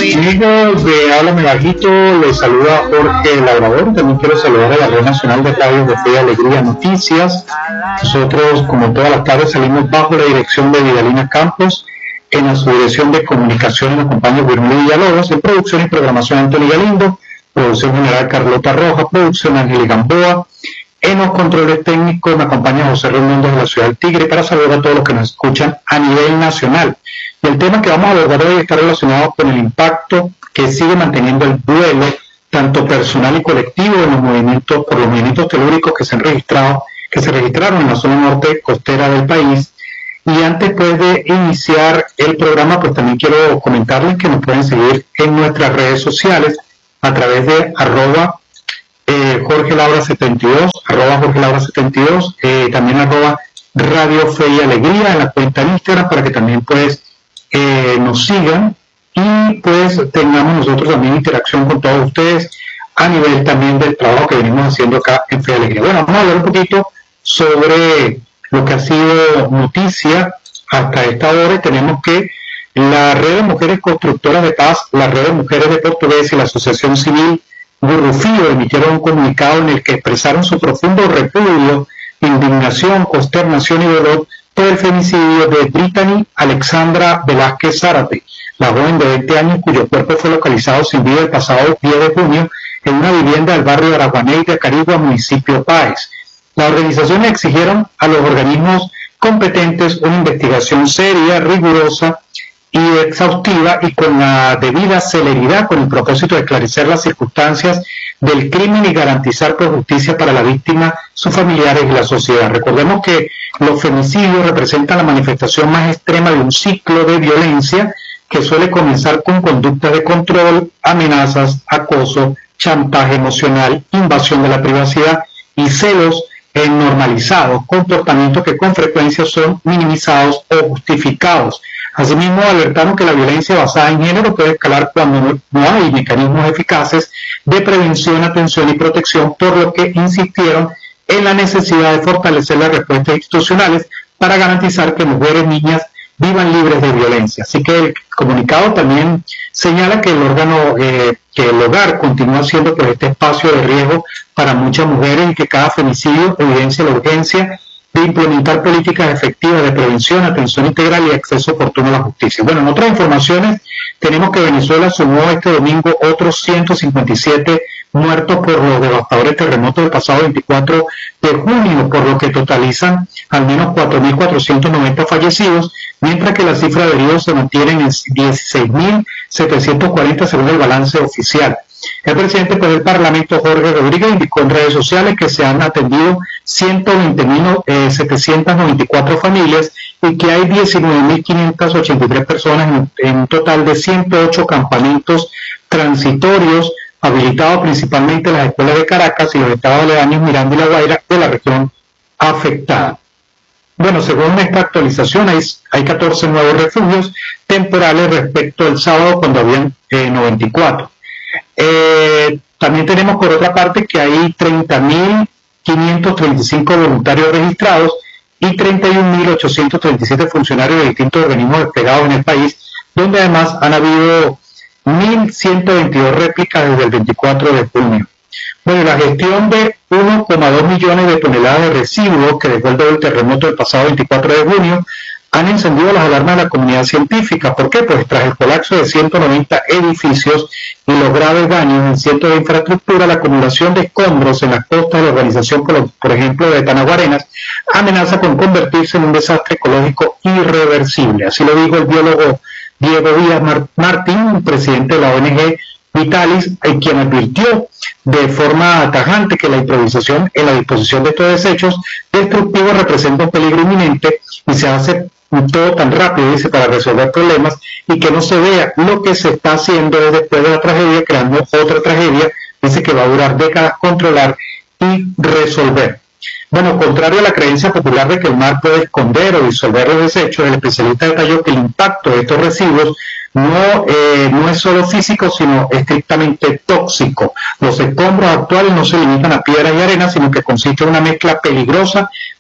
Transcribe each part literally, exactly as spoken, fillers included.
Amigos de Háblame Bajito, les saluda Jorge Labrador. También quiero saludar a la Red Nacional de Radio de Fe y Alegría Noticias. Nosotros, como todas las tardes, salimos bajo la dirección de Vidalina Campos. En la subdirección de comunicación nos acompaña Wilmer Villalobos. En producción y programación Antonio Galindo. Producción general Carlota Roja. Producción Ángel Gamboa. En los controles técnicos me acompaña José Raimundo de la Ciudad del Tigre, para saludar a todos los que nos escuchan a nivel nacional. Y el tema que vamos a abordar hoy está relacionado con el impacto que sigue manteniendo el duelo, tanto personal y colectivo, en los movimientos, por los movimientos telúricos que se han registrado, que se registraron en la zona norte costera del país. Y antes pues, de iniciar el programa, pues también quiero comentarles que nos pueden seguir en nuestras redes sociales a través de arroba eh, Jorge Laura setenta y dos, arroba Jorge Laura setenta y dos, eh, también arroba Radio Fe y Alegría en la cuenta de Instagram, para que también pues eh, nos sigan y pues tengamos nosotros también interacción con todos ustedes a nivel también del trabajo que venimos haciendo acá en Fe y Alegría. Bueno, vamos a hablar un poquito sobre lo que ha sido noticia hasta esta hora. Tenemos que la Red de Mujeres Constructoras de Paz, la Red de Mujeres de Portugués y la Asociación Civil Gurrufío emitieron un comunicado en el que expresaron su profundo repudio, indignación, consternación y dolor por el femicidio de Brittany Alexandra Velázquez Zárate, la joven de veinte años cuyo cuerpo fue localizado sin vida el pasado diez de junio en una vivienda del barrio de Araguaney de Acarigua, municipio Páez. Las organizaciones exigieron a los organismos competentes una investigación seria, rigurosa y exhaustiva y con la debida celeridad, con el propósito de esclarecer las circunstancias del crimen y garantizar pues, justicia para la víctima, sus familiares y la sociedad. Recordemos que los femicidios representan la manifestación más extrema de un ciclo de violencia que suele comenzar con conductas de control, amenazas, acoso, chantaje emocional, invasión de la privacidad y celos en normalizados, comportamientos que con frecuencia son minimizados o justificados. Asimismo, alertaron que la violencia basada en género puede escalar cuando no hay mecanismos eficaces de prevención, atención y protección, por lo que insistieron en la necesidad de fortalecer las respuestas institucionales para garantizar que mujeres y niñas vivan libres de violencia. Así que el comunicado también señala que el órgano, eh, que el hogar continúa siendo pues, este espacio de riesgo para muchas mujeres y que cada femicidio evidencia la urgencia de implementar políticas efectivas de prevención, atención integral y acceso oportuno a la justicia. Bueno, en otras informaciones tenemos que Venezuela sumó este domingo otros ciento cincuenta y siete muertos por los devastadores terremotos del pasado veinticuatro de junio, por lo que totalizan al menos cuatro mil cuatrocientos noventa fallecidos, mientras que la cifra de heridos se mantiene en dieciséis mil setecientos cuarenta según el balance oficial. El presidente pues, del Parlamento, Jorge Rodríguez, indicó en redes sociales que se han atendido ciento veinte mil setecientos noventa y cuatro familias y que hay diecinueve mil quinientas ochenta y tres personas en, en un total de ciento ocho campamentos transitorios habilitados principalmente en las escuelas de Caracas y los estados aledaños Miranda y La Guaira de la región afectada. Bueno, según esta actualización hay, hay catorce nuevos refugios temporales respecto al sábado cuando habían eh, noventa y cuatro. Eh, también tenemos por otra parte que hay treinta mil quinientos treinta y cinco voluntarios registrados y treinta y un mil ochocientos treinta y siete funcionarios de distintos organismos desplegados en el país, donde además han habido mil ciento veintidós réplicas desde el veinticuatro de junio. Bueno, la gestión de uno coma dos millones de toneladas de residuos que dejó el doble terremoto del pasado veinticuatro de junio han encendido las alarmas de la comunidad científica. ¿Por qué? Pues tras el colapso de ciento noventa edificios y los graves daños en cientos de infraestructura, la acumulación de escombros en las costas de la organización, por, por ejemplo, de Tanaguarenas, amenaza con convertirse en un desastre ecológico irreversible. Así lo dijo el biólogo Diego Díaz Martín, presidente de la O N G Vitalis, quien advirtió de forma tajante que la improvisación en la disposición de estos desechos destructivos representa un peligro inminente y se hace todo tan rápido, dice, para resolver problemas y que no se vea lo que se está haciendo después de la tragedia, creando otra tragedia, dice que va a durar décadas controlar y resolver. Bueno, contrario a la creencia popular de que el mar puede esconder o disolver los desechos, el especialista detalló que el impacto de estos residuos no, eh, no es solo físico, sino estrictamente tóxico. Los escombros actuales no se limitan a piedras y arena, sino que consiste en una mezcla peligrosa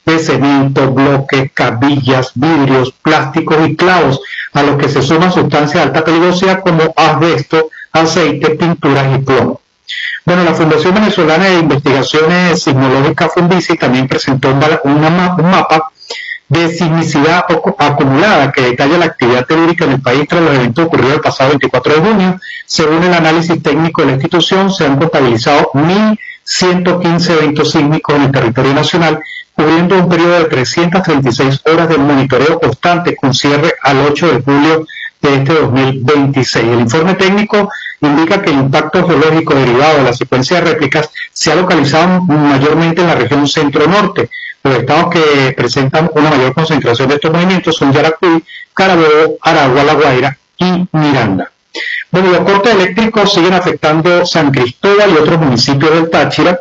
de cemento, bloques, cabillas, vidrios, plásticos y clavos, a los que se suman sustancias de alta peligrosidad como asbesto, aceite, pinturas y plomo. Bueno, la Fundación Venezolana de Investigaciones Sismológicas Fundisi también presentó una, una, un mapa de sismicidad acumulada que detalla la actividad telúrica en el país tras los eventos ocurridos el pasado veinticuatro de junio. Según el análisis técnico de la institución, se han contabilizado mil ciento quince eventos sísmicos en el territorio nacional, cubriendo un periodo de trescientas treinta y seis horas de monitoreo constante con cierre al ocho de julio de este dos mil veintiséis. El informe técnico indica que el impacto geológico derivado de la secuencia de réplicas se ha localizado mayormente en la región centro-norte. Los estados que presentan una mayor concentración de estos movimientos son Yaracuy, Carabobo, Aragua, La Guaira y Miranda. Bueno, los cortes eléctricos siguen afectando San Cristóbal y otros municipios del Táchira,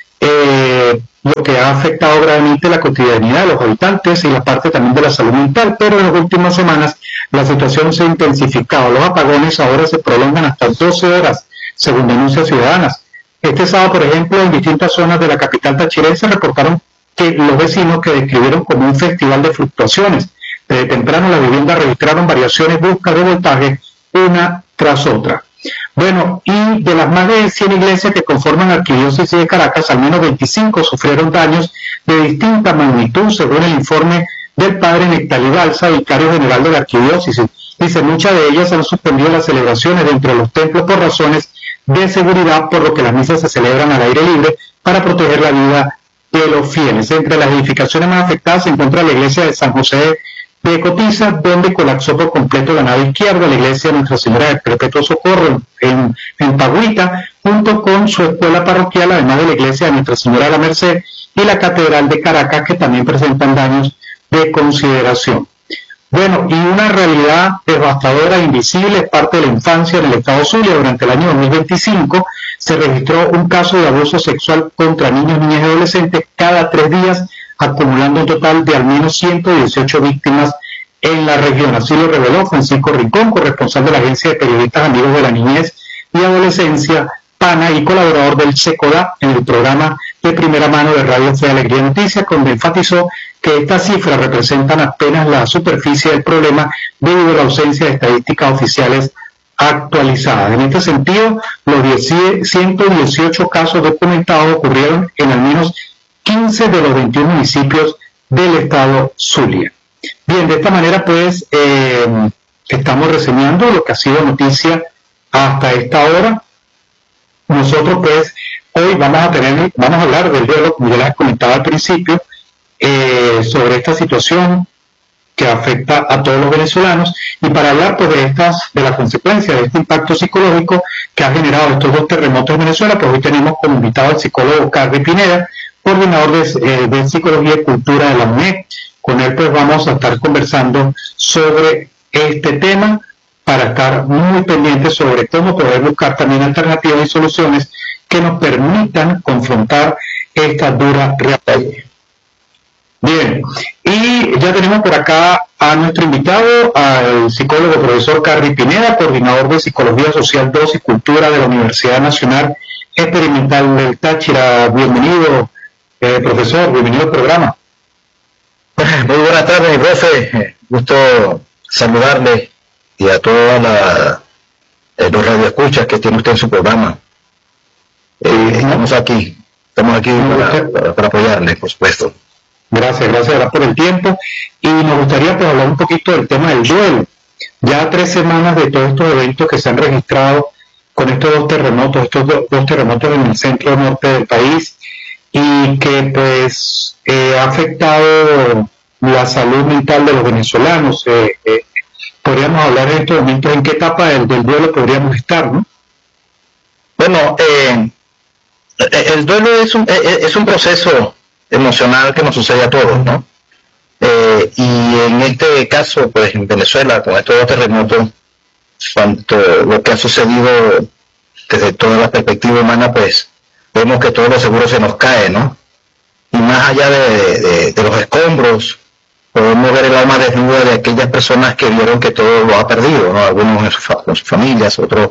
eh, lo que ha afectado gravemente la cotidianidad de los habitantes y la parte también de la salud mental, pero en las últimas semanas la situación se ha intensificado. Los apagones ahora se prolongan hasta doce horas, según denuncias ciudadanas. Este sábado, por ejemplo, en distintas zonas de la capital tachirense reportaron que los vecinos que describieron como un festival de fluctuaciones. Desde temprano las viviendas registraron variaciones bruscas de voltaje una tras otra. Bueno, y de las más de cien iglesias que conforman la Arquidiócesis de Caracas, al menos veinticinco sufrieron daños de distinta magnitud, según el informe del padre Nectalí Balsa, vicario general de la Arquidiócesis. Dice, muchas de ellas han suspendido las celebraciones dentro de los templos por razones de seguridad, por lo que las misas se celebran al aire libre para proteger la vida de los fieles. Entre las edificaciones más afectadas se encuentra la iglesia de San José de Cotiza, donde colapsó por completo la nave izquierda, la iglesia de Nuestra Señora del Perpetuo Socorro en, en Pagüita, junto con su escuela parroquial, además de la iglesia de Nuestra Señora de la Merced y la Catedral de Caracas, que también presentan daños de consideración. Bueno, y una realidad devastadora e invisible es parte de la infancia en el estado Zulia. Durante el año dos mil veinticinco se registró un caso de abuso sexual contra niños, niñas y adolescentes cada tres días, acumulando un total de al menos ciento dieciocho víctimas en la región. Así lo reveló Francisco Rincón, corresponsal de la Agencia de Periodistas Amigos de la Niñez y Adolescencia, PANA, y colaborador del SECODA en el programa de primera mano de Radio Fe Alegría Noticias, donde enfatizó que estas cifras representan apenas la superficie del problema debido a la ausencia de estadísticas oficiales actualizadas. En este sentido, los ciento dieciocho casos documentados ocurrieron en al menos quince de los veintiún municipios del estado Zulia. Bien, de esta manera pues eh, estamos reseñando lo que ha sido noticia hasta esta hora. Nosotros pues hoy vamos a tener, vamos a hablar del duelo, como ya les comentaba al principio, eh, sobre esta situación que afecta a todos los venezolanos, y para hablar pues de estas, de las consecuencias de este impacto psicológico que ha generado estos dos terremotos en Venezuela, pues hoy tenemos como invitado al psicólogo Carly Pineda, coordinador de, eh, de Psicología y Cultura de la U N E D. Con él pues vamos a estar conversando sobre este tema para estar muy pendientes sobre cómo poder buscar también alternativas y soluciones que nos permitan confrontar esta dura realidad. Bien, y ya tenemos por acá a nuestro invitado, al psicólogo profesor Carly Pineda, coordinador de Psicología Social dos y Cultura de la Universidad Nacional Experimental del Táchira. Bienvenido, eh, profesor, bienvenido al programa. Muy buenas tardes, profe. Gusto saludarle y a todos eh, los radioescuchas que tiene usted en su programa. Eh, estamos aquí, estamos aquí para, para, para apoyarle, por supuesto. Gracias, gracias por el tiempo. Y nos gustaría pues hablar un poquito del tema del duelo. Ya tres semanas de todos estos eventos que se han registrado con estos dos terremotos, estos dos, dos terremotos en el centro norte del país, y que pues eh, ha afectado la salud mental de los venezolanos. Eh, eh, podríamos hablar en estos momentos en qué etapa del, del duelo podríamos estar, ¿no? Bueno, eh, el duelo es un, es un proceso emocional que nos sucede a todos, ¿no? Eh, y en este caso, pues en Venezuela, con estos dos terremotos, cuanto lo que ha sucedido desde toda la perspectiva humana, pues vemos que todo lo seguro se nos cae, ¿no? Y más allá de, de, de los escombros, podemos ver el alma desnuda de aquellas personas que vieron que todo lo ha perdido, ¿no? Algunos en, su, en sus familias, otros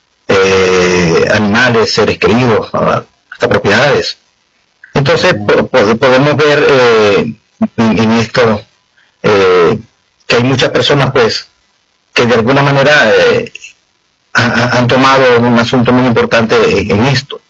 eh, animales, seres queridos, ¿no? Hasta propiedades. Entonces po podemos ver eh, en, en esto, eh, que hay muchas personas pues que de alguna manera eh, ha, han tomado un asunto muy importante en, en esto.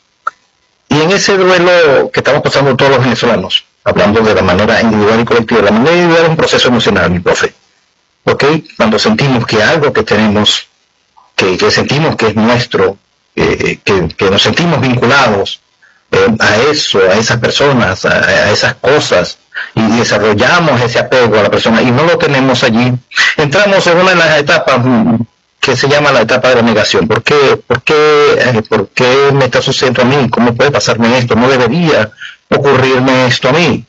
Y en ese duelo que estamos pasando todos los venezolanos, hablando de la manera individual y colectiva, la manera individual es un proceso emocional, mi profe. ¿Ok? Cuando sentimos que algo que tenemos, que, que sentimos que es nuestro, eh, que, que nos sentimos vinculados eh, a eso, a esas personas, a, a esas cosas, y desarrollamos ese apego a la persona y no lo tenemos allí, entramos en una de las etapas que se llama la etapa de la negación. ¿Por qué, por qué, eh, por qué me está sucediendo a mí? ¿Cómo puede pasarme esto? No debería ocurrirme esto a mí.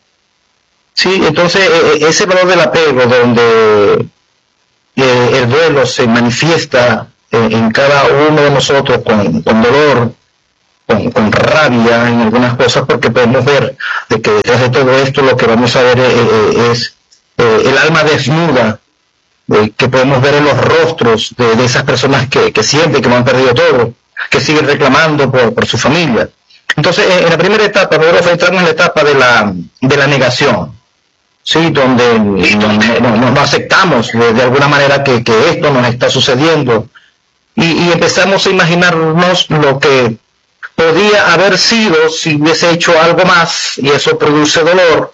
Sí, entonces eh, ese valor del apego donde eh, el duelo se manifiesta eh, en cada uno de nosotros con, con dolor, con, con rabia en algunas cosas, porque podemos ver de que detrás de todo esto lo que vamos a ver eh, eh, es eh, el alma desnuda eh, que podemos ver en los rostros de, de esas personas que, que sienten que lo han perdido todo, que siguen reclamando por, por su familia. Entonces, en la primera etapa, nosotros entramos en la etapa de la, de la negación, ¿sí? Donde no, no, no, no aceptamos de, de alguna manera que, que esto nos está sucediendo y, y empezamos a imaginarnos lo que podía haber sido si hubiese hecho algo más, y eso produce dolor,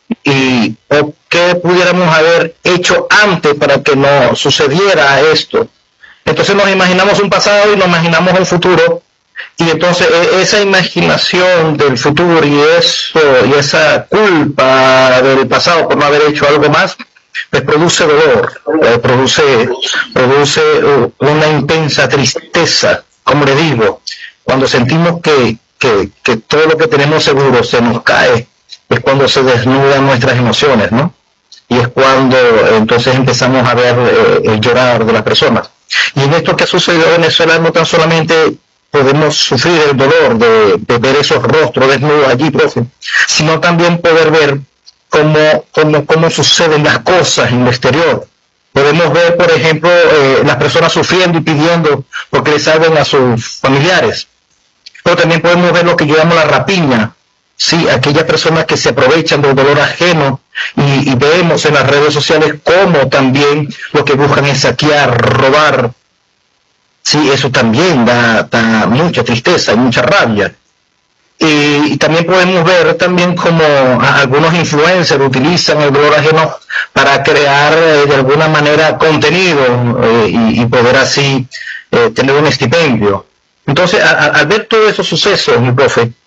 y o qué pudiéramos haber hecho antes para que no sucediera esto. Entonces nos imaginamos un pasado y nos imaginamos un futuro, y entonces esa imaginación del futuro y eso y esa culpa del pasado por no haber hecho algo más, pues produce dolor, eh, produce produce una intensa tristeza, como le digo. Cuando sentimos que, que, que todo lo que tenemos seguro se nos cae, es cuando se desnudan nuestras emociones, ¿no? Y es cuando entonces empezamos a ver eh, el llorar de las personas. Y en esto que ha sucedido en Venezuela, no tan solamente podemos sufrir el dolor de, de ver esos rostros desnudos allí, profe, sino también poder ver cómo, cómo, cómo suceden las cosas en el exterior. Podemos ver, por ejemplo, eh, las personas sufriendo y pidiendo porque les salven a sus familiares. Pero también podemos ver lo que yo llamo la rapiña, sí, aquellas personas que se aprovechan del dolor ajeno, y, y vemos en las redes sociales cómo también lo que buscan es saquear, robar. Sí, eso también da, da mucha tristeza y mucha rabia. Y, y también podemos ver también cómo algunos influencers utilizan el dolor ajeno para crear eh, de alguna manera contenido eh, y, y poder así eh, tener un estipendio. Entonces, a, a, al ver todos esos sucesos, mi profe, eh,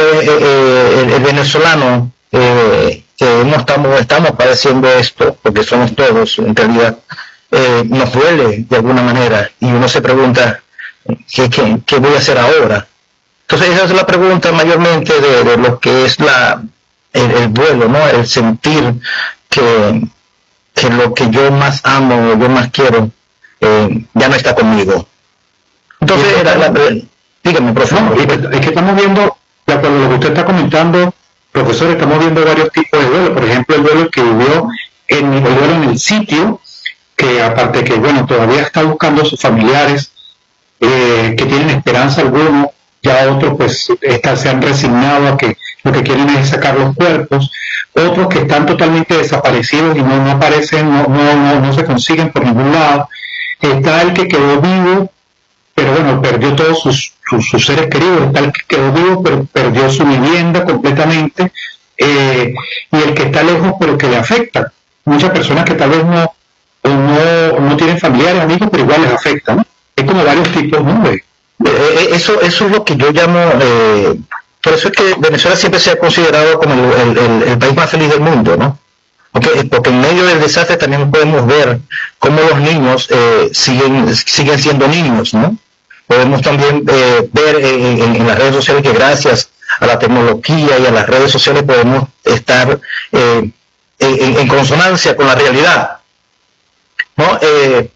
eh, el, el venezolano eh, que no estamos, estamos padeciendo esto, porque somos todos en realidad, eh, nos duele de alguna manera, y uno se pregunta, ¿qué, qué, qué voy a hacer ahora? Entonces esa es la pregunta mayormente de, de lo que es la el, el duelo, ¿no? El sentir que, que lo que yo más amo, yo más quiero, eh, ya no está conmigo. Entonces, era la, dígame, profesor. No, es, que, es que estamos viendo, de acuerdo a lo que usted está comentando, profesor, estamos viendo varios tipos de duelo. Por ejemplo, el duelo que vivió en el duelo en el sitio, que aparte que, bueno, todavía está buscando a sus familiares, eh, que tienen esperanza alguna. Ya otros pues está, se han resignado a que lo que quieren es sacar los cuerpos, otros que están totalmente desaparecidos y no, no aparecen, no, no, no, no se consiguen por ningún lado. Está el que quedó vivo, pero bueno, perdió todos sus, sus, sus seres queridos. Está el que quedó vivo, pero perdió su vivienda completamente, eh, y el que está lejos, pero que le afecta. Muchas personas que tal vez no, no, no tienen familiares, amigos, pero igual les afecta, ¿no? Es como varios tipos, ¿no? De, Eh, eso, eso es lo que yo llamo, eh, por eso es que Venezuela siempre se ha considerado como el, el, el, el país más feliz del mundo, ¿no? Porque, porque en medio del desastre también podemos ver cómo los niños eh, siguen, siguen siendo niños, ¿no? Podemos también eh, ver en, en, en las redes sociales que gracias a la tecnología y a las redes sociales podemos estar eh, en, en consonancia con la realidad, ¿no? Eh,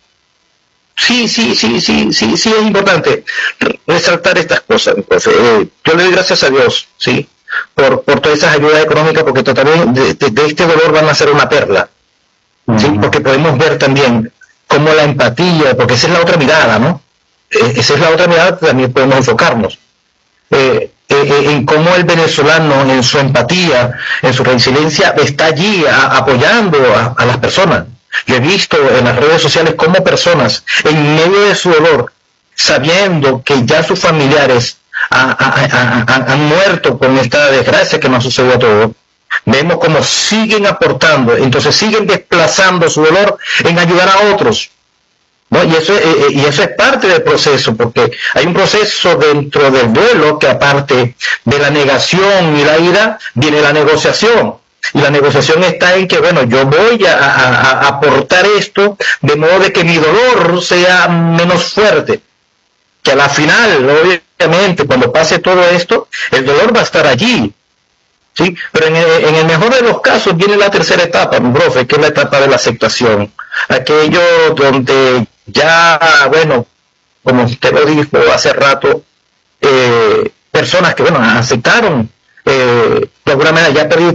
Sí, sí, sí, sí, sí, sí, es importante resaltar estas cosas. Pues, eh, yo le doy gracias a Dios, sí, por, por todas esas ayudas económicas, porque también de, de, de este dolor van a ser una perla, uh-huh. Sí, porque podemos ver también cómo la empatía, porque esa es la otra mirada, ¿no? Eh, esa es la otra mirada que también podemos enfocarnos. Eh, eh, en cómo el venezolano, en su empatía, en su resiliencia, está allí a, apoyando a, a las personas. Yo he visto en las redes sociales cómo personas, en medio de su dolor, sabiendo que ya sus familiares ha, ha, ha, han muerto con esta desgracia que nos sucedió a todos, vemos cómo siguen aportando, entonces siguen desplazando su dolor en ayudar a otros, ¿no? Y eso, eh, y eso es parte del proceso, porque hay un proceso dentro del duelo que, aparte de la negación y la ira, viene la negociación. Y la negociación está en que, bueno, yo voy a, a, a aportar esto de modo de que mi dolor sea menos fuerte, que a la final, obviamente, cuando pase todo esto, el dolor va a estar allí, ¿sí? Pero en el, en el mejor de los casos viene la tercera etapa, mi profe, que es la etapa de la aceptación. Aquello donde ya, bueno, como usted lo dijo hace rato, eh, personas que, bueno, aceptaron, eh, de alguna manera ya perdido